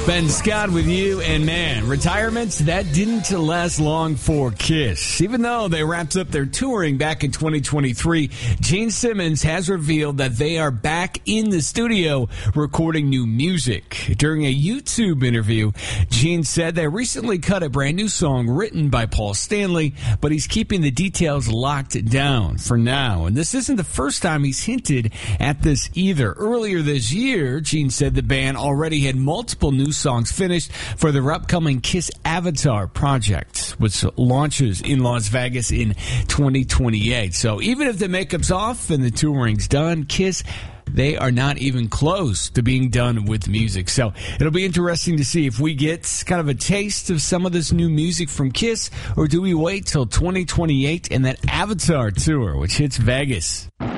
Ben Scott with you, and man, retirements that didn't last long for Kiss. Even though they wrapped up their touring back in 2023, Gene Simmons has revealed that they are back in the studio recording new music. During a YouTube interview, Gene said they recently cut a brand new song written by Paul Stanley, but he's keeping the details locked down for now. And this isn't the first time he's hinted at this either. Earlier this year, Gene said the band already had multiple new songs finished for their upcoming Kiss Avatar project, which launches in Las Vegas in 2028. So even if the makeup's off and the touring's done, Kiss, they are not even close to being done with music. So it'll be interesting to see if we get kind of a taste of some of this new music from Kiss, or do we wait till 2028 and that Avatar tour, which hits Vegas.